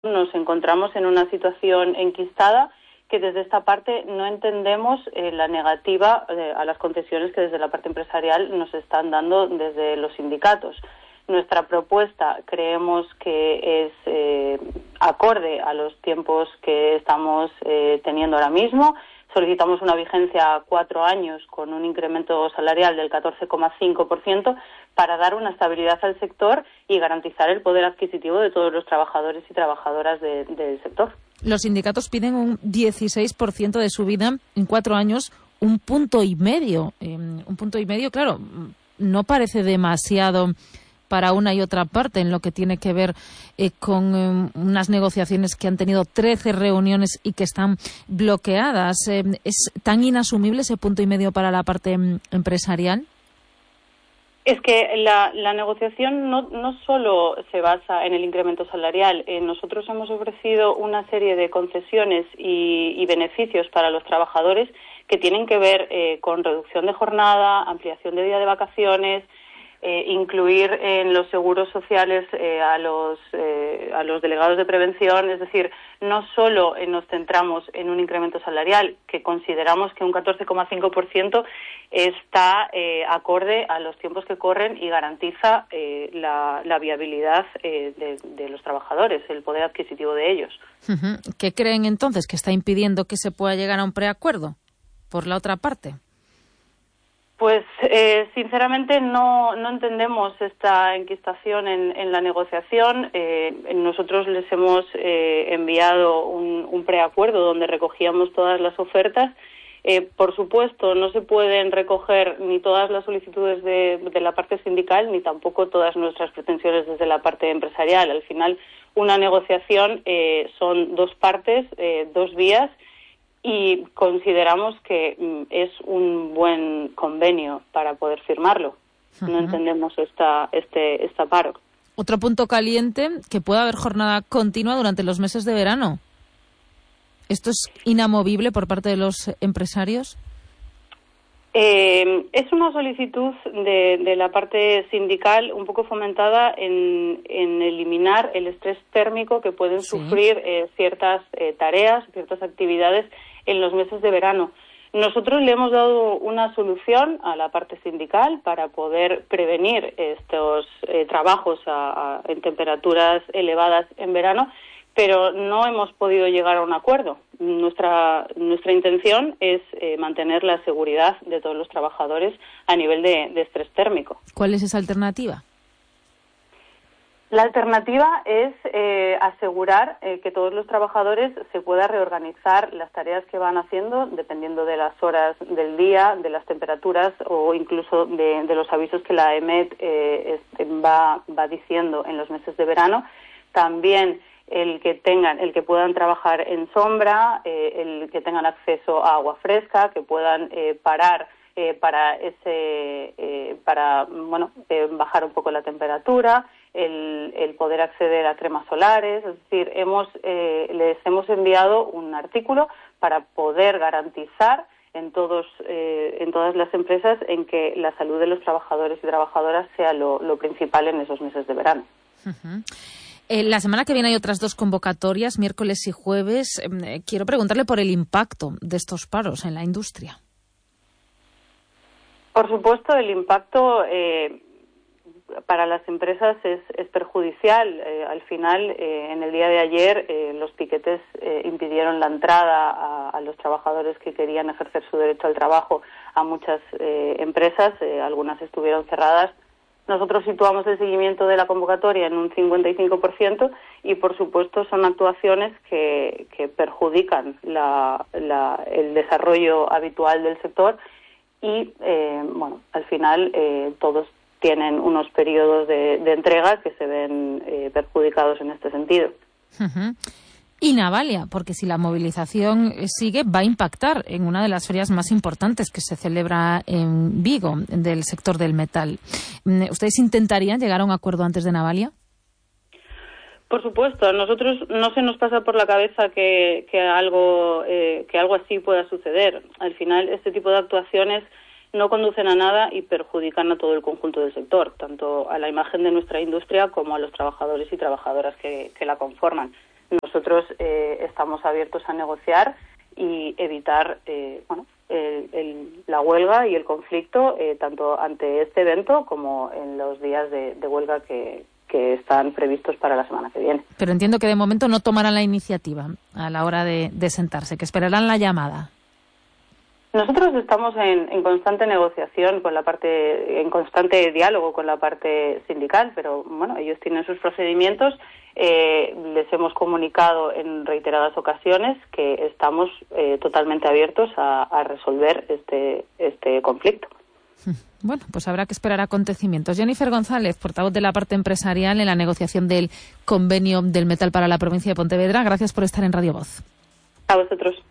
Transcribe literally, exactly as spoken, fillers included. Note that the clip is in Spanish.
nos encontramos en una situación enquistada que desde esta parte no entendemos eh, la negativa eh, a las concesiones que desde la parte empresarial nos están dando desde los sindicatos. Nuestra propuesta creemos que es eh, acorde a los tiempos que estamos eh, teniendo ahora mismo. Solicitamos una vigencia a cuatro años con un incremento salarial del catorce coma cinco por ciento para dar una estabilidad al sector y garantizar el poder adquisitivo de todos los trabajadores y trabajadoras de, del sector. Los sindicatos piden un dieciséis por ciento de subida en cuatro años, un punto y medio. Eh, un punto y medio, claro, no parece demasiado para una y otra parte en lo que tiene que ver eh, con eh, unas negociaciones que han tenido trece reuniones y que están bloqueadas. Eh, ¿Es tan inasumible ese punto y medio para la parte em, empresarial? Es que la, la negociación no, no solo se basa en el incremento salarial. Eh, nosotros hemos ofrecido una serie de concesiones y, y beneficios para los trabajadores que tienen que ver eh, con reducción de jornada, ampliación de día de vacaciones, Eh, incluir en los seguros sociales eh, a los eh, a los delegados de prevención. Es decir, no solo eh, nos centramos en un incremento salarial, que consideramos que un catorce coma cinco por ciento está eh, acorde a los tiempos que corren y garantiza eh, la, la viabilidad eh, de, de los trabajadores, el poder adquisitivo de ellos. Uh-huh. ¿Qué creen entonces que está impidiendo que se pueda llegar a un preacuerdo por la otra parte? Pues eh, sinceramente no, no entendemos esta enquistación en, en la negociación. Eh, nosotros les hemos eh, enviado un, un preacuerdo donde recogíamos todas las ofertas. Eh, por supuesto, no se pueden recoger ni todas las solicitudes de, de la parte sindical ni tampoco todas nuestras pretensiones desde la parte empresarial. Al final, una negociación eh, son dos partes, eh, dos vías, y consideramos que mm, es un buen convenio para poder firmarlo. Uh-huh. No entendemos esta, este, esta paro. Otro punto caliente, que pueda haber jornada continua durante los meses de verano. ¿Esto es inamovible por parte de los empresarios? Eh, es una solicitud de, de la parte sindical un poco fomentada en, en eliminar el estrés térmico que pueden sí. sufrir eh, ciertas eh, tareas, ciertas actividades en los meses de verano. Nosotros le hemos dado una solución a la parte sindical para poder prevenir estos eh, trabajos a, a, en temperaturas elevadas en verano, pero no hemos podido llegar a un acuerdo. Nuestra nuestra intención es eh, mantener la seguridad de todos los trabajadores a nivel de, de estrés térmico. ¿Cuál es esa alternativa? La alternativa es eh, asegurar eh, que todos los trabajadores se pueda reorganizar las tareas que van haciendo dependiendo de las horas del día, de las temperaturas o incluso de, de los avisos que la E M E T eh, este, va, va diciendo en los meses de verano. También el que tengan, el que puedan trabajar en sombra, eh, el que tengan acceso a agua fresca, que puedan eh, parar eh, para ese, eh, para bueno, eh, bajar un poco la temperatura, el, el poder acceder a cremas solares. Es decir, hemos eh, les hemos enviado un artículo para poder garantizar en todos eh, en todas las empresas en que la salud de los trabajadores y trabajadoras sea lo, lo principal en esos meses de verano. Uh-huh. Eh, la semana que viene hay otras dos convocatorias, miércoles y jueves. Eh, quiero preguntarle por el impacto de estos paros en la industria. Por supuesto, el impacto eh, para las empresas es, es perjudicial. Eh, al final, eh, en el día de ayer, eh, los piquetes eh, impidieron la entrada a, a los trabajadores que querían ejercer su derecho al trabajo a muchas eh, empresas. Eh, algunas estuvieron cerradas. Nosotros situamos el seguimiento de la convocatoria en un cincuenta y cinco por ciento y, por supuesto, son actuaciones que, que perjudican la, la, el desarrollo habitual del sector y, eh, bueno, al final eh, todos tienen unos periodos de, de entrega que se ven eh, perjudicados en este sentido. Uh-huh. Y Navalia, porque si la movilización sigue, va a impactar en una de las ferias más importantes que se celebra en Vigo, del sector del metal. ¿Ustedes intentarían llegar a un acuerdo antes de Navalia? Por supuesto, a nosotros no se nos pasa por la cabeza que, que algo eh, que algo así pueda suceder. Al final, este tipo de actuaciones no conducen a nada y perjudican a todo el conjunto del sector, tanto a la imagen de nuestra industria como a los trabajadores y trabajadoras que, que la conforman. nosotros eh, estamos abiertos a negociar y evitar eh, bueno, el, el, la huelga y el conflicto, eh, tanto ante este evento como en los días de, de huelga que, que están previstos para la semana que viene. Pero entiendo que de momento no tomarán la iniciativa a la hora de, de sentarse, que esperarán la llamada. Nosotros estamos en, en constante negociación con la parte, en constante diálogo con la parte sindical, pero bueno, ellos tienen sus procedimientos. Eh, les hemos comunicado en reiteradas ocasiones que estamos eh, totalmente abiertos a, a resolver este, este conflicto. Bueno, pues habrá que esperar acontecimientos. Jennifer González, portavoz de la parte empresarial en la negociación del convenio del metal para la provincia de Pontevedra. Gracias por estar en Radio Voz. A vosotros.